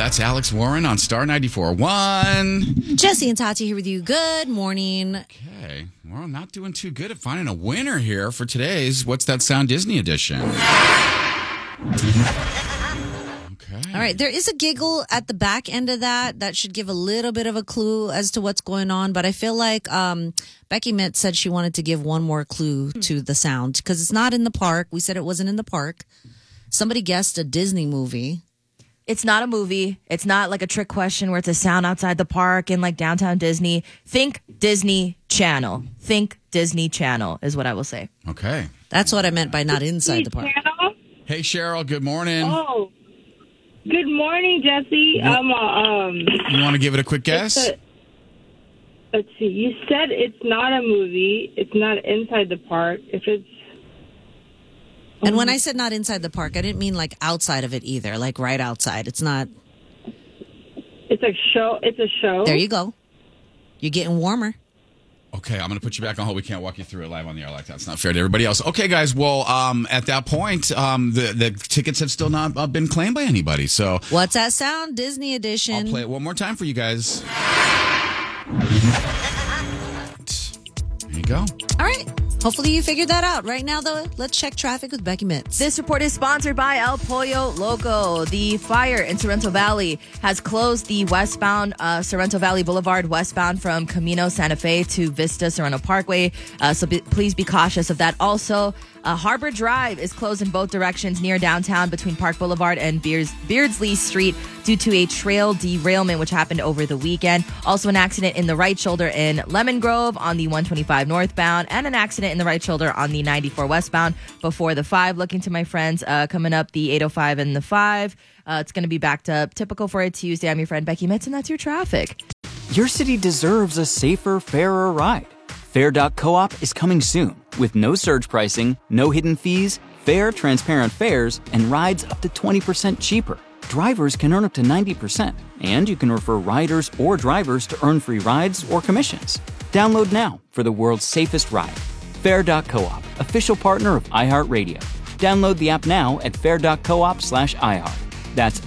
That's Alex Warren on Star 94.1. Jesse and Tati here with you. Good morning. Okay. Well, I'm not doing too good at finding a winner here for today's What's That Sound Disney edition. Okay. All right. There is a giggle at the back end of that. That should give a little bit of a clue as to what's going on. But I feel like Becky Mitt said she wanted to give one more clue to the sound because it's not in the park. We said it wasn't in the park. Somebody guessed a Disney movie. It's not a movie. It's not like a trick question where it's a sound outside the park in like downtown Disney. Think Disney Channel. Think Disney Channel is what I will say. Okay. That's what I meant by not inside the park. Channel? Hey, Cheryl. Good morning. Oh, good morning, Jesse. You want to give it a quick guess? Let's see. You said it's not a movie. It's not inside the park. If it's And when I said not inside the park, I didn't mean like outside of it either, like right outside. It's not. It's a show. It's a show. There you go. You're getting warmer. Okay, I'm going to put you back on hold. We can't walk you through it live on the air like that. It's not fair to everybody else. Okay, guys. Well, at that point, the tickets have still not been claimed by anybody. So What's That Sound? Disney edition. I'll play it one more time for you guys. There you go. All right. Hopefully you figured that out. Right now, though, let's check traffic with Becky Mitz. This report is sponsored by El Pollo Loco. The fire in Sorrento Valley has closed the westbound Sorrento Valley Boulevard westbound from Camino Santa Fe to Vista Sorrento Parkway. Please be cautious of that. Also, Harbor Drive is closed in both directions near downtown between Park Boulevard and Beardsley Street due to a trail derailment which happened over the weekend. Also an accident in the right shoulder in Lemon Grove on the 125 northbound and an accident in the right shoulder on the 94 westbound before the 5. Looking to my friends coming up the 805 and the 5. It's going to be backed up. Typical for a Tuesday. I'm your friend Becky Mitz, and that's your traffic. Your city deserves a safer, fairer ride. Fair.coop is coming soon with no surge pricing, no hidden fees, fair, transparent fares, and rides up to 20% cheaper. Drivers can earn up to 90%, and you can refer riders or drivers to earn free rides or commissions. Download now for the world's safest ride. Fair.coop, official partner of iHeartRadio. Download the app now at fair.coop/iHeart. That's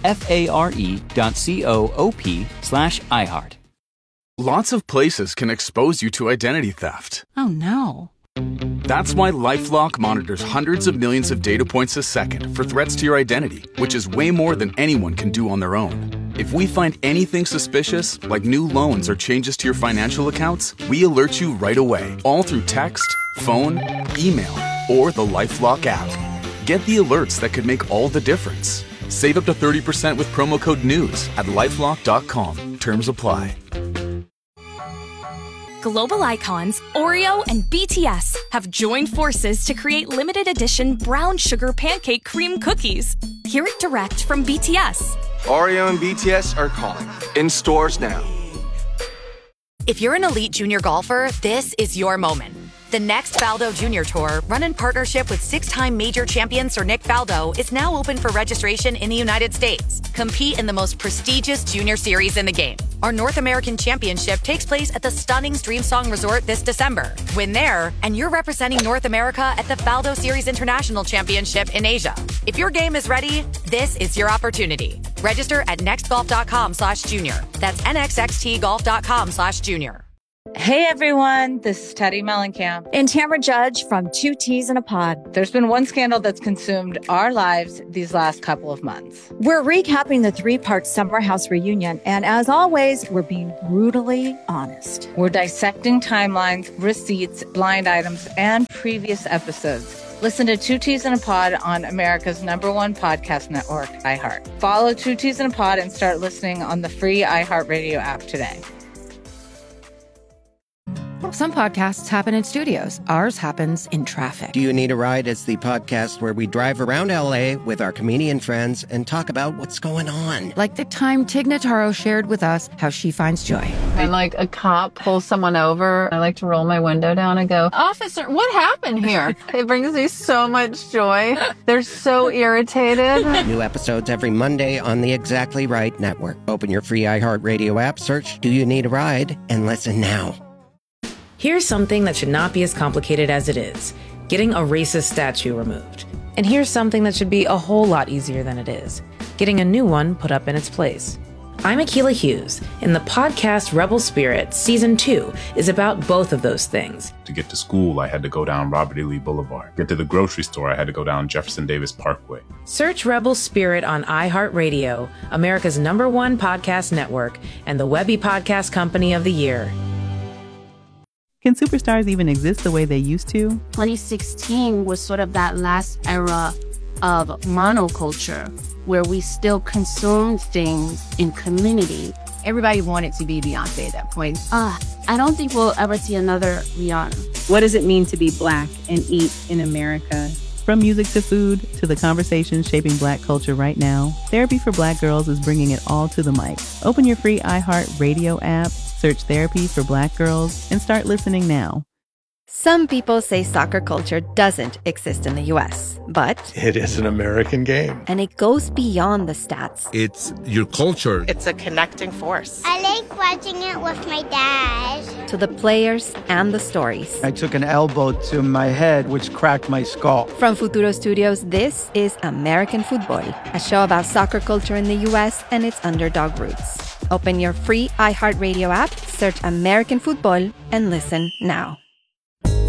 FARE.coop/iHeart. Lots of places can expose you to identity theft. Oh, no. That's why LifeLock monitors hundreds of millions of data points a second for threats to your identity, which is way more than anyone can do on their own. If we find anything suspicious, like new loans or changes to your financial accounts, we alert you right away, all through text, phone, email, or the LifeLock app. Get the alerts that could make all the difference. Save up to 30% with promo code NEWS at LifeLock.com. Terms apply. Global icons Oreo and BTS have joined forces to create limited edition brown sugar pancake cream cookies. Hear it direct from BTS. Oreo and BTS are calling. In stores now. If you're an elite junior golfer, this is your moment. The next Faldo Junior Tour, run in partnership with 6-time major champion Sir Nick Faldo, is now open for registration in the United States. Compete in the most prestigious junior series in the game. Our North American Championship takes place at the stunning Streamsong Resort this December. Win there, and you're representing North America at the Faldo Series International Championship in Asia. If your game is ready, this is your opportunity. Register at nextgolf.com/junior. That's nxxtgolf.com/junior. Hey everyone, this is Teddy Mellencamp and Tamara Judge from Two Teas in a Pod. There's been one scandal that's consumed our lives these last couple of months. We're recapping the 3-part Summer House reunion, and as always, we're being brutally honest. We're dissecting timelines, receipts, blind items, and previous episodes. Listen to Two Teas in a Pod on America's #1 podcast network, iHeart. Follow Two Teas in a Pod and start listening on the free iHeartRadio app today. Some podcasts happen in studios. Ours happens in traffic. Do You Need a Ride is the podcast where we drive around L.A. with our comedian friends and talk about what's going on. Like the time Tig Notaro shared with us how she finds joy. When like a cop pulls someone over, I like to roll my window down and go, "Officer, what happened here?" It brings me so much joy. They're so irritated. New episodes every Monday on the Exactly Right Network. Open your free iHeartRadio app, search Do You Need a Ride, and listen now. Here's something that should not be as complicated as it is: getting a racist statue removed. And here's something that should be a whole lot easier than it is: getting a new one put up in its place. I'm Akilah Hughes, and the podcast Rebel Spirit Season 2 is about both of those things. To get to school, I had to go down Robert E. Lee Boulevard. Get to the grocery store, I had to go down Jefferson Davis Parkway. Search Rebel Spirit on iHeartRadio, America's #1 podcast network, and the Webby Podcast Company of the Year. Can superstars even exist the way they used to? 2016 was sort of that last era of monoculture, where we still consumed things in community. Everybody wanted to be Beyonce at that point. I don't think we'll ever see another Rihanna. What does it mean to be Black and eat in America? From music to food to the conversations shaping Black culture right now, Therapy for Black Girls is bringing it all to the mic. Open your free iHeartRadio app, search Therapy for Black Girls, and start listening now. Some people say soccer culture doesn't exist in the U.S., but it is an American game. And it goes beyond the stats. It's your culture. It's a connecting force. I like watching it with my dad. To the players and the stories. I took an elbow to my head, which cracked my skull. From Futuro Studios, this is American Football, a show about soccer culture in the U.S. and its underdog roots. Open your free iHeartRadio app, search American Football, and listen now.